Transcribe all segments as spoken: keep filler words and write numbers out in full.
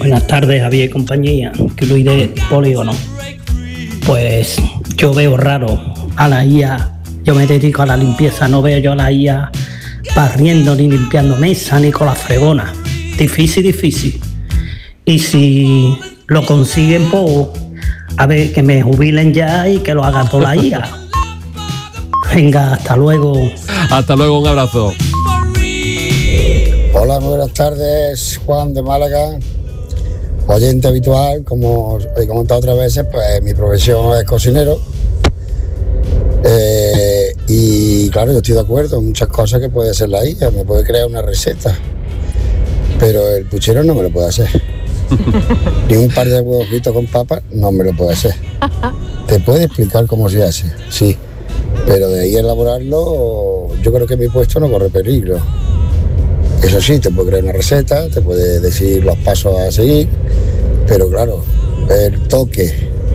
Buenas tardes, Javier y compañía, que Luis de Polígono. Pues yo veo raro a la I A, yo me dedico a la limpieza, no veo yo a la I A barriendo ni limpiando mesa ni con la fregona. Difícil, difícil. Y si lo consiguen, pues a ver, que me jubilen ya y que lo haga por la I A. Venga, hasta luego. Hasta luego, un abrazo. Hola, muy buenas tardes, Juan de Málaga. Oyente habitual, como he comentado otras veces, pues mi profesión es cocinero. Eh, y claro, yo estoy de acuerdo en muchas cosas que puede hacer la I A, me puede crear una receta, pero el puchero no me lo puede hacer. Ni un par de huevos fritos con papas no me lo puede hacer. ¿Te puede explicar cómo se hace? Sí, pero de ahí a elaborarlo, yo creo que mi puesto no corre peligro. Eso sí, te puede crear una receta, te puede decir los pasos a seguir, pero claro, el toque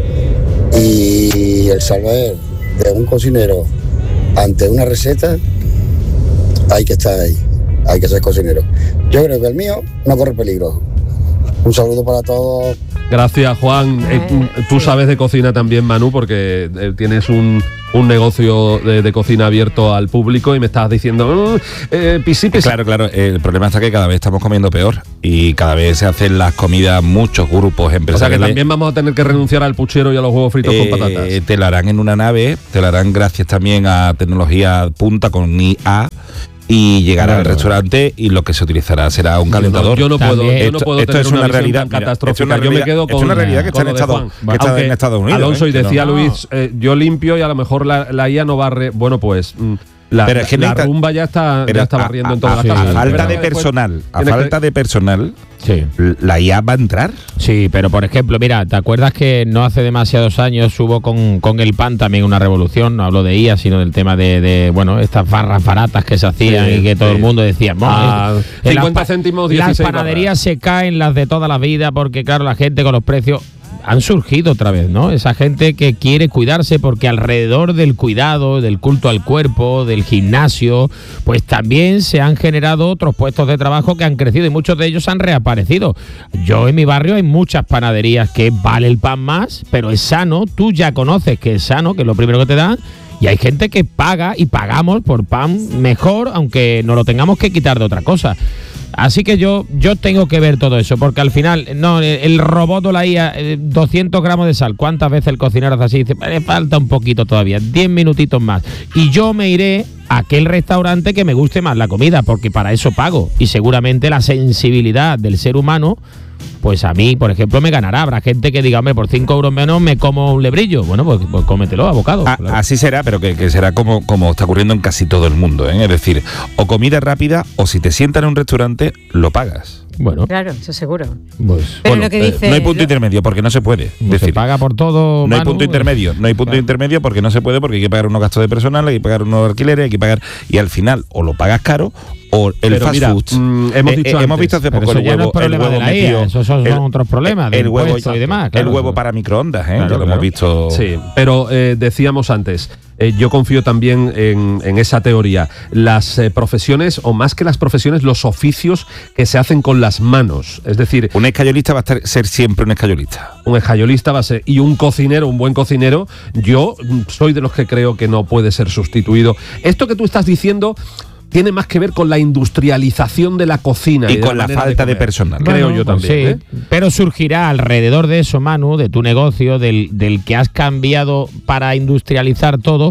y el saber de un cocinero ante una receta, hay que estar ahí, hay que ser cocinero. Yo creo que el mío no corre peligro. Un saludo para todos. Gracias, Juan. Eh, tú, tú sabes de cocina también, Manu, porque eh, tienes un, un negocio de, de cocina abierto al público y me estás diciendo eh, pisi, pisi. Claro, claro. El problema está que cada vez estamos comiendo peor y cada vez se hacen las comidas muchos grupos empresariales. O sea que también vamos a tener que renunciar al puchero y a los huevos fritos eh, con patatas. Te lo harán en una nave, te lo harán gracias también a tecnología punta con I A. Y llegar claro, al restaurante y lo que se utilizará será un calentador. No, yo no puedo, yo no puedo esto, tener esto es una, una realidad catastrófica. Mira, yo me quedo con, es una realidad que está, en Estados, que está en Estados Unidos. Alonso, ¿eh? y decía no. Luis, eh, yo limpio y a lo mejor la, la I A no barre. Bueno, pues la, pero es que la necesita, rumba ya está, ya está barriendo a, en todas a, las casas. A falta de personal, a falta de personal, sí. ¿la I A va a entrar? Sí, pero por ejemplo, mira, ¿te acuerdas que no hace demasiados años hubo con, con el pan también una revolución? No hablo de I A, sino del tema de, de bueno, estas barras baratas que se hacían sí, y que todo sí. el mundo decía, bueno, ah, cincuenta céntimos, dieciséis las panaderías barras. Se caen, las de toda la vida, porque claro, la gente con los precios han surgido otra vez, ¿no? Esa gente que quiere cuidarse porque alrededor del cuidado, del culto al cuerpo, del gimnasio, pues también se han generado otros puestos de trabajo que han crecido y muchos de ellos han reaparecido. Yo en mi barrio hay muchas panaderías que vale el pan más, pero es sano, tú ya conoces que es sano, que es lo primero que te dan, y hay gente que paga y pagamos por pan mejor, aunque nos lo tengamos que quitar de otra cosa. Así que yo yo tengo que ver todo eso, porque al final, no, el robot o la I A, doscientos gramos de sal, ¿cuántas veces el cocinero hace así? Dice, me falta un poquito todavía, diez minutitos más. Y yo me iré a aquel restaurante que me guste más la comida, porque para eso pago. Y seguramente la sensibilidad del ser humano, pues a mí, por ejemplo, me ganará. Habrá gente que diga, hombre, por cinco euros menos me como un lebrillo. Bueno, pues, pues cómetelo, abocado. A, claro. Así será, pero que, que será como, como está ocurriendo en casi todo el mundo, ¿eh? Es decir, o comida rápida, o si te sientan en un restaurante, lo pagas. Bueno, claro, eso seguro. Pues, pero bueno, lo que dice, eh, no hay punto lo... intermedio porque no se puede. No decir, se paga por todo. No hay Manu, punto intermedio, no hay punto claro. intermedio porque no se puede, porque hay que pagar unos gastos de personal, hay que pagar unos alquileres, hay que pagar, y al final o lo pagas caro o el pero fast mira, food. Mm, hemos, eh, dicho eh, hemos visto hace poco el huevo, no es el huevo metido, esos son el, otros problemas, el huevo y demás. Claro, el huevo para microondas, ¿eh? Claro, ya lo claro. hemos visto. Sí, pero eh, decíamos antes, eh, yo confío también en, en esa teoría. Las eh, profesiones, o más que las profesiones, los oficios que se hacen con las manos. Es decir, un escayolista va a estar, ser siempre un escayolista. Un escayolista va a ser, y un cocinero, un buen cocinero, yo soy de los que creo que no puede ser sustituido. Esto que tú estás diciendo tiene más que ver con la industrialización de la cocina. Y, y con la, la falta de, de personal. Creo bueno, yo también. Sí, ¿eh? Pero surgirá alrededor de eso, Manu, de tu negocio, del, del que has cambiado para industrializar todo,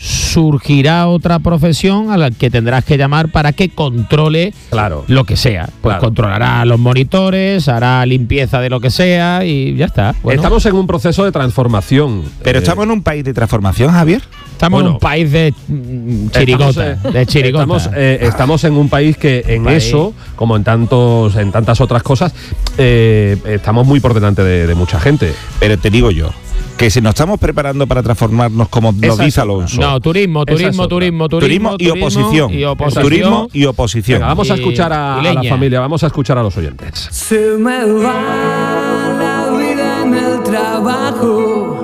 surgirá otra profesión a la que tendrás que llamar para que controle claro. lo que sea. Pues claro. controlará los monitores, hará limpieza de lo que sea y ya está. Bueno. Estamos en un proceso de transformación. Pero eh, estamos en un país de transformación, Javier. Estamos bueno, en un país de mm, chirigota, estamos, eh, de chirigota. Estamos, eh, estamos en un país que en país. eso, como en tantos, en tantas otras cosas, eh, estamos muy por delante de, de mucha gente. Pero te digo yo, que si nos estamos preparando para transformarnos, como nos dice Alonso. No, turismo, turismo, turismo, turismo, turismo y oposición. Y oposición. Turismo y oposición. Venga, vamos a y, escuchar a, a la familia, vamos a escuchar a los oyentes. Se me va la vida en el trabajo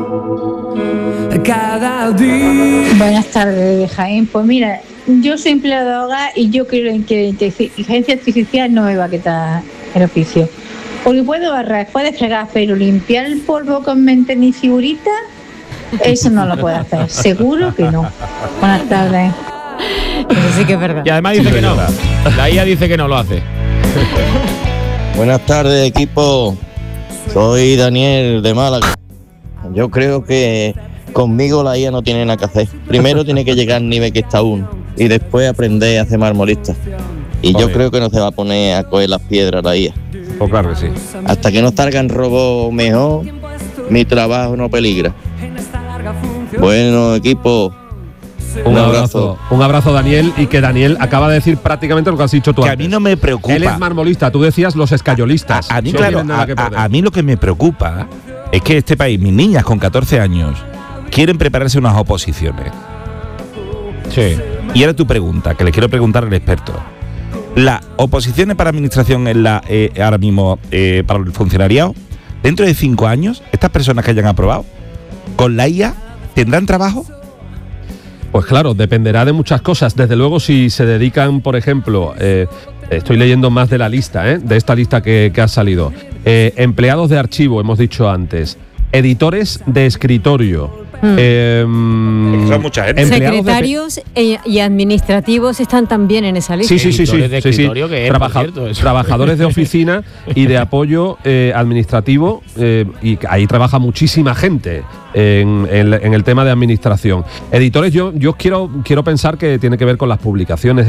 cada día. Buenas tardes, Jaén. Pues mira, yo soy empleado de hogar y yo creo que la inteligencia artificial no me va a quitar el oficio. Porque puedo barrer, puede fregar, pero limpiar el polvo con mente y figurita, eso no lo puede hacer. Seguro que no. Buenas tardes. Eso sí que es verdad. Y además dice que no. La I A dice que no lo hace. Buenas tardes, equipo. Soy Daniel de Málaga. Yo creo que conmigo la I A no tiene nada que hacer. Primero tiene que llegar al nivel que está uno y después aprender a hacer marmolista. Y Joder. yo creo que no se va a poner a coger las piedras la I A. Pues claro que sí. Hasta que no salgan robots mejor, mi trabajo no peligra. Bueno, equipo. Un, Un abrazo. abrazo. Un abrazo, Daniel, y que Daniel acaba de decir prácticamente lo que has dicho tú Que a antes. mí no me preocupa. Él es marmolista, tú decías los escayolistas. A, a mí, No claro, tienen nada a, que a- perder. a mí lo que me preocupa es que este país, mis niñas con catorce años, quieren prepararse unas oposiciones. Sí. Y ahora tu pregunta, que le quiero preguntar al experto. Las oposiciones para administración en la, eh, ahora mismo eh, para el funcionariado, dentro de cinco años, estas personas que hayan aprobado, con la I A, ¿tendrán trabajo? Pues claro, dependerá de muchas cosas. Desde luego, si se dedican, por ejemplo, eh, estoy leyendo más de la lista, ¿eh? de esta lista que, que ha salido. Eh, empleados de archivo, hemos dicho antes. Editores de escritorio. Mm. Eh, Son mucha gente. empleados de pe- Secretarios e- y administrativos están también en esa lista. Sí, sí, sí, sí, Editores de sí, sí. escritorio, que es, por Trabaja- cierto, eso. Trabajadores de oficina y de apoyo eh, administrativo, eh, y ahí trabaja muchísima gente en, en- en el tema de administración. Editores, yo, yo quiero, quiero pensar que tiene que ver con las publicaciones.